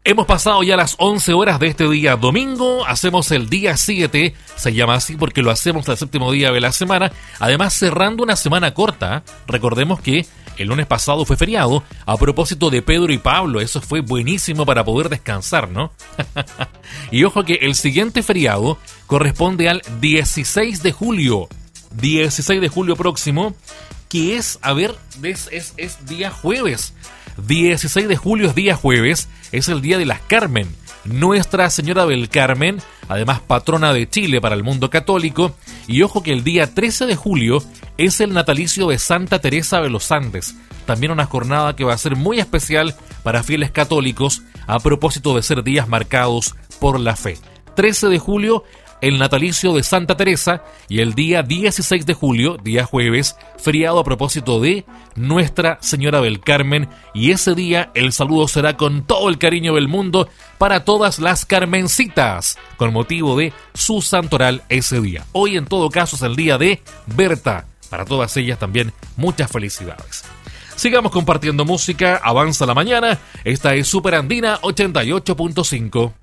Hemos pasado ya las 11 horas de este día domingo, hacemos el día 7, se llama así porque lo hacemos el séptimo día de la semana, además cerrando una semana corta. Recordemos que el lunes pasado fue feriado, a propósito de Pedro y Pablo, eso fue buenísimo para poder descansar, ¿no? Y ojo que el siguiente feriado corresponde al 16 de julio, 16 de julio próximo, que es, es día jueves. 16 de julio es día jueves, es el día de las Carmen, Nuestra Señora del Carmen, además patrona de Chile para el mundo católico. Y ojo que el día 13 de julio es el natalicio de Santa Teresa de los Andes, también una jornada que va a ser muy especial para fieles católicos a propósito de ser días marcados por la fe. 13 de julio, el natalicio de Santa Teresa, y el día 16 de julio, día jueves, feriado a propósito de Nuestra Señora del Carmen, y ese día el saludo será con todo el cariño del mundo para todas las carmencitas, con motivo de su santoral ese día. Hoy en todo caso es el día de Berta, para todas ellas también muchas felicidades. Sigamos compartiendo música, avanza la mañana, esta es Super Andina 88.5.